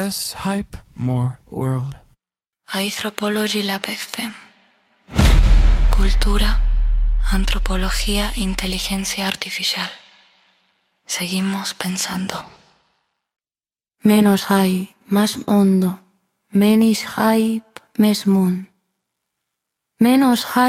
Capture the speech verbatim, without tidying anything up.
Less hype, more world. Anthropology Lab F M. Cultura, antropología, inteligencia artificial. Seguimos pensando. Menos hype, más hondo. Menos hype, més munt. Menos hype.